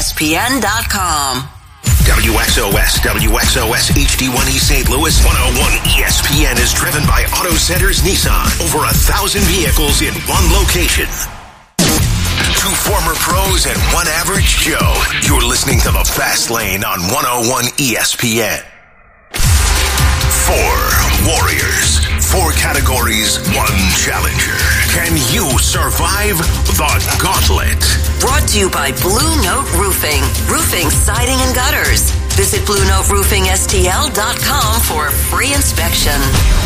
101ESPN.com. WXOS HD1E St. Louis 101 ESPN is driven by Auto Centers Nissan. Over 1,000 vehicles in one location. Two former pros and one average Joe. You're listening to The Fast Lane on 101 ESPN. 4 warriors, 4 categories, 1 challenger. Can you survive the gauntlet? Brought to you by Blue Note Roofing. Roofing, siding, and gutters. Visit BlueNoteRoofingSTL.com for a free inspection.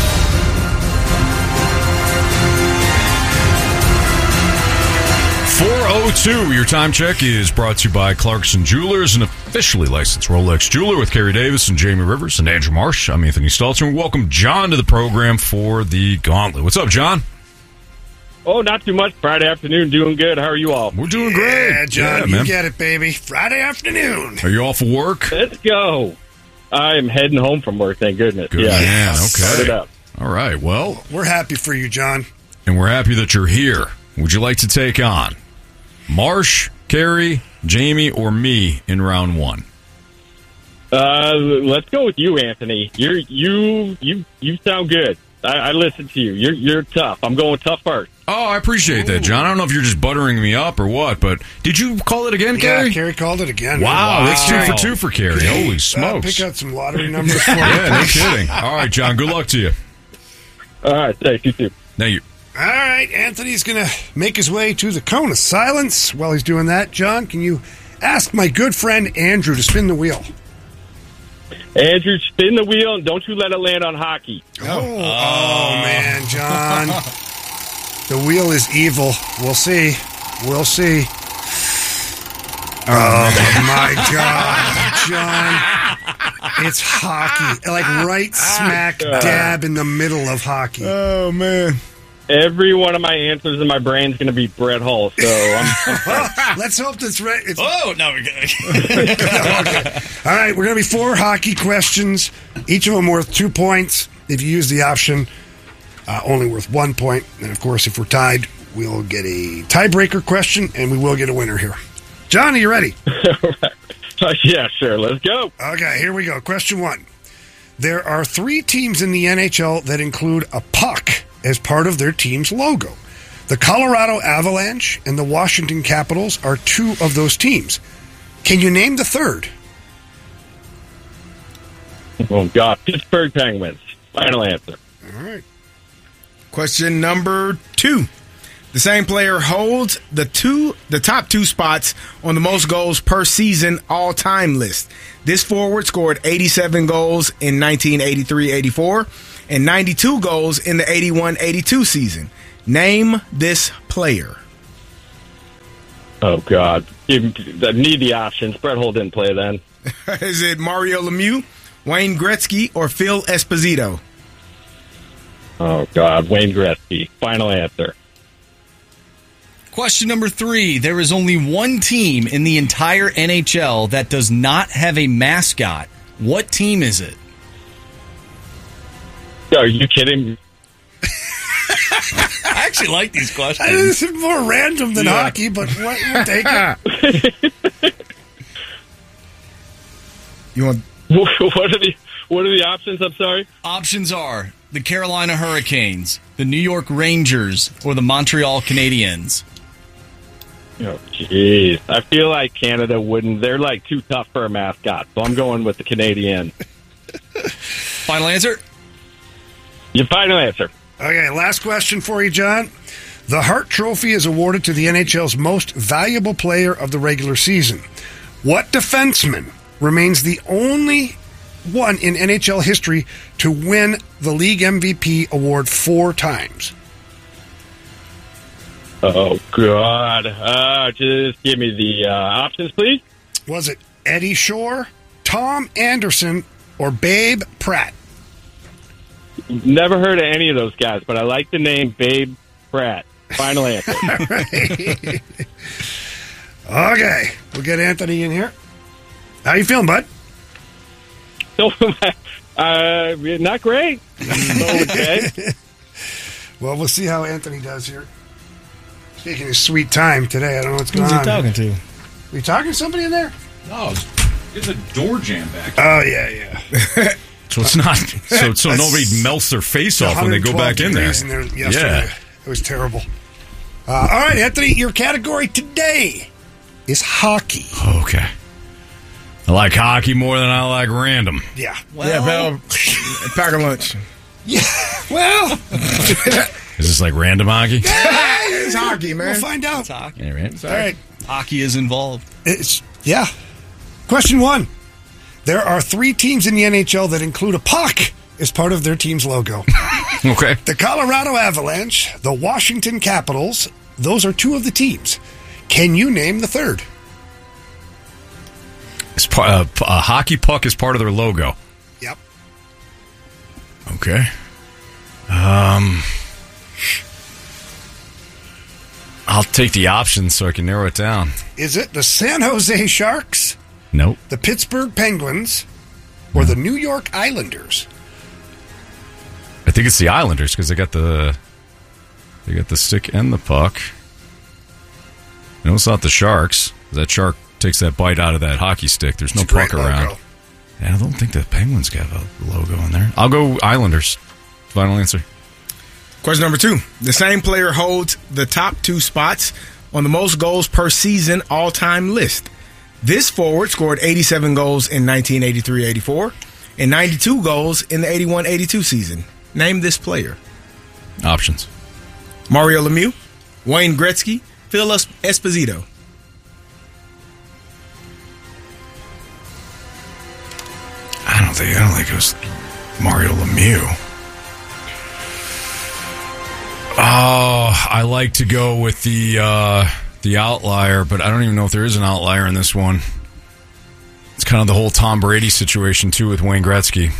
4:02. Your time check is brought to you by Clarkson Jewelers, an officially licensed Rolex jeweler with Kerry Davis and Jamie Rivers and Andrew Marsh. I'm Anthony Stalter, and welcome John to the program for the Gauntlet. What's up, John? Oh, not too much. Friday afternoon, doing good. How are you all? We're doing great. Yeah, John, man. You get it, baby. Friday afternoon. Are you off of work? Let's go. I'm heading home from work, thank goodness. Good yeah, man. Start it Okay. up. All right. Well, We're happy for you, John. and we're happy that you're here. Would you like to take on Marsh, Kerry, Jamie, or me in round 1? Let's go with you, Anthony. You sound good. I listen to you. You're tough. I'm going tough first. Oh, I appreciate that, John. I don't know if you're just buttering me up or what, but did you call it again, Kerry? Yeah, Kerry called it again. Wow, that's 2 for 2 for Kerry. Holy smokes. Pick out some lottery numbers for me. Yeah, no kidding. All right, John, good luck to you. All right, thanks. You too. Thank you. All right, Anthony's going to make his way to the cone of silence. While he's doing that, John, can you ask my good friend Andrew to spin the wheel? Andrew, spin the wheel and don't you let it land on hockey. Oh, man, John. The wheel is evil. We'll see. We'll see. Oh, my God, John. It's hockey. Like right smack dab in the middle of hockey. Oh, man. Every one of my answers in my brain is going to be Brett Hull, so I'm Let's hope that's right. Oh, no, we're good. Okay. All right, we're going to be 4 hockey questions, each of them worth 2 points. If you use the option, only worth 1 point. And, of course, if we're tied, we'll get a tiebreaker question, and we will get a winner here. John, are you ready? yeah, sure. Let's go. Okay, here we go. Question 1. There are 3 teams in the NHL that include a puck as part of their team's logo. The Colorado Avalanche and the Washington Capitals are 2 of those teams. Can you name the third? Oh, God. Pittsburgh Penguins. Final answer. All right. Question number 2. The same player holds the top 2 spots on the most goals per season all-time list. This forward scored 87 goals in 1983-84 and 92 goals in the 81-82 season. Name this player. Oh, God. I need the options. Brett Hull didn't play then. Is it Mario Lemieux, Wayne Gretzky, or Phil Esposito? Oh, God. Wayne Gretzky. Final answer. Question number 3. There is only one team in the entire NHL that does not have a mascot. What team is it? Are you kidding? I actually like these questions. This is more random than hockey, but we'll take it. You want? What are the options? I'm sorry. Options are the Carolina Hurricanes, the New York Rangers, or the Montreal Canadiens. Oh, jeez. I feel like Canada wouldn't. They're like too tough for a mascot, so I'm going with the Canadiens. Final answer? Your final answer. Okay, last question for you, John. The Hart Trophy is awarded to the NHL's most valuable player of the regular season. What defenseman remains the only one in NHL history to win the league MVP award 4 times? Oh, God. Just give me the options, please. Was it Eddie Shore, Tom Anderson, or Babe Pratt? Never heard of any of those guys, but I like the name Babe Pratt. Final answer. Okay, we'll get Anthony in here. How you feeling, bud? Not great. Okay. Well, we'll see how Anthony does here. Taking his sweet time today. I don't know what's going on. Who's he talking to? Are you talking to somebody in there? No, it's a door jam back. Oh, yeah. So it's not. So nobody melts their face off when they go back in there. Yesterday. It was terrible. All right, Anthony, your category today is hockey. Okay. I like hockey more than I like random. Yeah. Bell, pack a lunch. Yeah. Well, Is this like random hockey? It's hockey, man. we'll find out. It's hockey. Yeah, right. All right. Hockey is involved. Yeah. Question 1. There are 3 teams in the NHL that include a puck as part of their team's logo. Okay. The Colorado Avalanche, the Washington Capitals, those are 2 of the teams. Can you name the third? A hockey puck is part of their logo. Yep. Okay. I'll take the options so I can narrow it down. Is it the San Jose Sharks, Nope. the Pittsburgh Penguins, or the New York Islanders? I think it's the Islanders because they got the stick and the puck. No, it's not the Sharks. That shark takes that bite out of that hockey stick. There's no It's a great puck around. logo. Yeah, I don't think the Penguins got a logo in there. I'll go Islanders. Final answer. Question number 2. The same player holds the top 2 spots on the most goals per season all-time list. This forward scored 87 goals in 1983-84 and 92 goals in the 81-82 season. Name this player. Options. Mario Lemieux, Wayne Gretzky, Phil Esposito. I don't think it was Mario Lemieux. Oh, I like to go with the outlier, but I don't even know if there is an outlier in this one. It's kind of the whole Tom Brady situation too with Wayne Gretzky.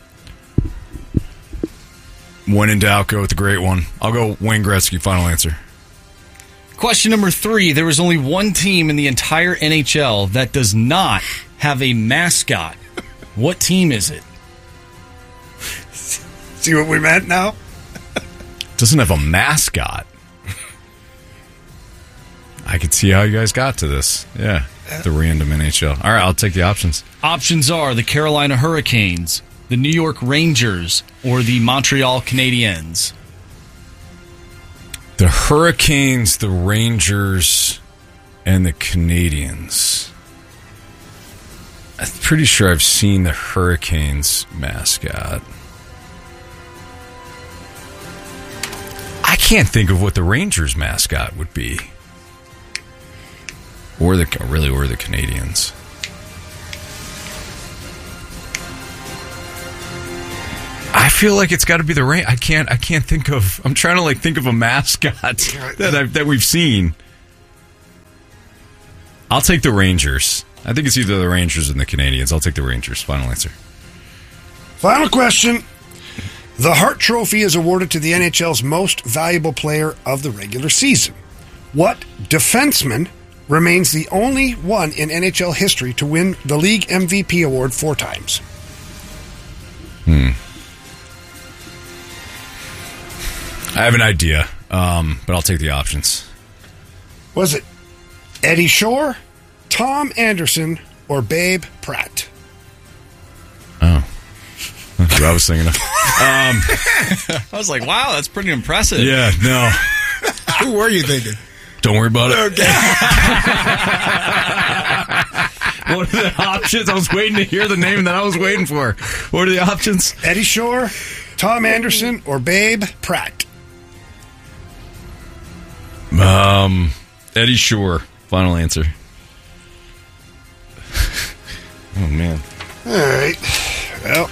When in doubt, go with the great one. I'll go Wayne Gretzky. Final answer. Question number 3. There is only one team in the entire NHL that does not have a mascot. What team is it? See what we meant now? Doesn't have a mascot. I could see how you guys got to this. Yeah, the random NHL. All right, I'll take the options. Options are the Carolina Hurricanes, the New York Rangers, or the Montreal Canadiens. The Hurricanes, the Rangers, and the Canadiens. I'm pretty sure I've seen the Hurricanes mascot. I can't think of what the Rangers mascot would be. Or the Canadiens. I feel like it's got to be the Rangers. I can't think of. I'm trying to think of a mascot that we've seen. I'll take the Rangers. I think it's either the Rangers and the Canadiens. I'll take the Rangers. Final answer. Final question. The Hart Trophy is awarded to the NHL's most valuable player of the regular season. What defenseman remains the only one in NHL history to win the league MVP award 4 times? I have an idea, but I'll take the options. Was it Eddie Shore, Tom Anderson, or Babe Pratt? Oh. That's what I was thinking of. I was like, wow, that's pretty impressive. Yeah, no. Who were you thinking? Don't worry about it. Okay. What are the options? I was waiting to hear the name that I was waiting for. What are the options? Eddie Shore, Tom Anderson, or Babe Pratt? Eddie Shore. Final answer. Oh, man. All right. Well,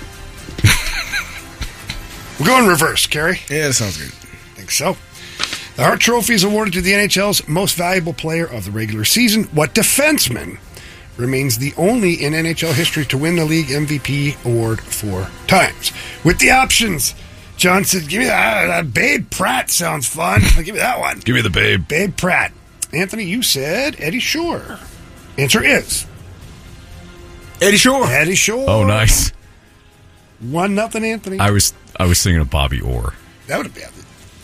we'll go in reverse, Kerry. Yeah, that sounds good. I think so. The Hart Trophy is awarded to the NHL's most valuable player of the regular season. What defenseman remains the only in NHL history to win the league MVP award 4 times? With the options, John said, give me that. Babe Pratt sounds fun. I'll give me that one. Give me the Babe. Babe Pratt. Anthony, you said Eddie Shore. Answer is Eddie Shore. Eddie Shore. Oh, nice. 1-0, Anthony. I was thinking of Bobby Orr. That would have been.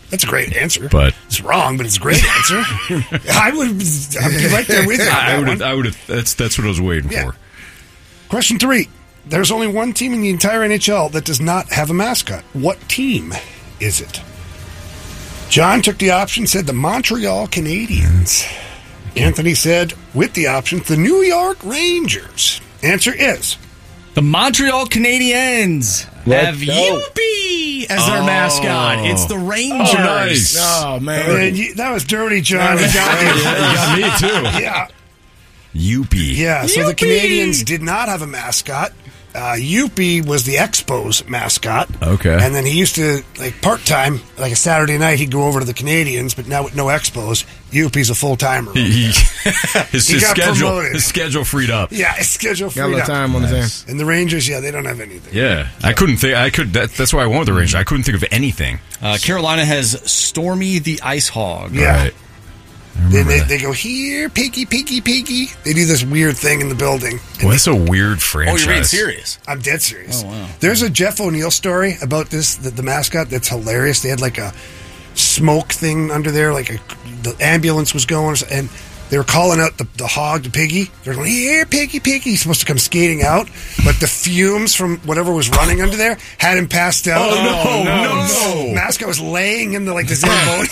That's a great answer. But it's wrong, but it's a great answer. I'd be right there with you. I would have. That's what I was waiting for. Question 3. There's only one team in the entire NHL that does not have a mascot. What team is it? John took the option, said the Montreal Canadiens. Anthony said, with the options, the New York Rangers. Answer is the Montreal Canadiens have Youppi as their mascot. It's the Rangers. Oh, nice. Oh, man. That was dirty, John. You got me too. Yeah. Youppi. Yeah, so the Canadiens did not have a mascot. Youppi was the Expos mascot. Okay. And then he used to, like, part-time, like a Saturday night, he'd go over to the Canadiens, but now with no Expos, Youppi's a full-timer. His got promoted. His schedule freed up. Yeah, his schedule Got a freed little up. time on his hands. And the Rangers, they don't have anything. Yeah. I couldn't think. That's why I went with the Rangers. I couldn't think of anything. Carolina has Stormy the Ice Hog. Yeah. Right. They go, here, piggy, piggy, piggy. They do this weird thing in the building. Well, that's a weird franchise. Oh, you're being serious? I'm dead serious. Oh, wow. There's a Jeff O'Neill story about this, the mascot, that's hilarious. They had like a smoke thing under there, like the ambulance was going, and they were calling out the hog, the piggy. They're going, here, piggy, piggy. He's supposed to come skating out, but the fumes from whatever was running under there had him passed out. Oh, no. Mascot was laying in the boat.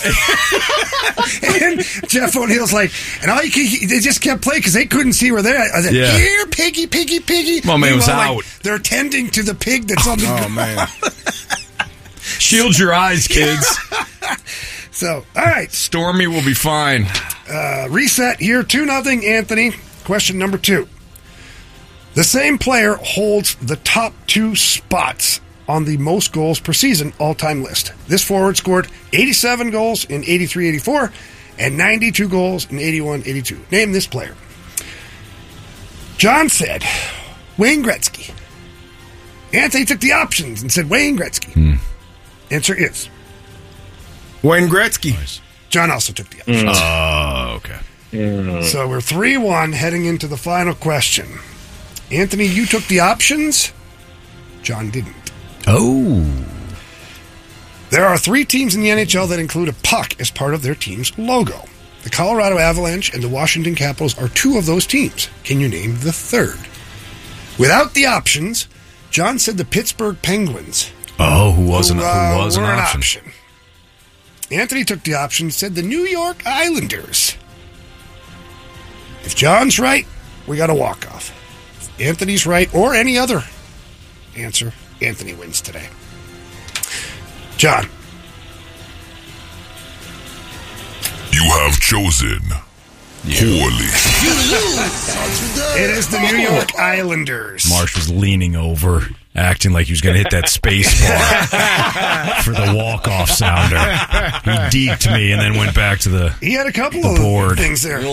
And Jeff O'Neill's like, and they just kept playing because they couldn't see where they're at. I said, here, piggy, piggy, piggy. My man was Meanwhile, out. They're tending to the pig that's on the ground. Oh, man. Shield your eyes, kids. So, all right. Stormy will be fine. Reset here, 2-0, Anthony. Question number 2. The same player holds the top 2 spots on the most goals per season all-time list. This forward scored 87 goals in 83-84 and 92 goals in 81-82. Name this player. John said Wayne Gretzky. Anthony took the options and said Wayne Gretzky. Answer is Wayne Gretzky. John also took the options. Oh, okay. So we're 3-1 heading into the final question. Anthony, you took the options. John didn't. Oh. There are 3 teams in the NHL that include a puck as part of their team's logo. The Colorado Avalanche and the Washington Capitals are 2 of those teams. Can you name the third? Without the options, John said the Pittsburgh Penguins. Oh, who was an were option? Anthony took the option, said the New York Islanders. If John's right, we got a walk-off. If Anthony's right, or any other answer, Anthony wins today. John. You have chosen poorly. It is the New York Islanders. Marsh was leaning over, acting like he was going to hit that space bar for the walk-off sounder. He deked me and then went back to the He had a couple the of board. things there.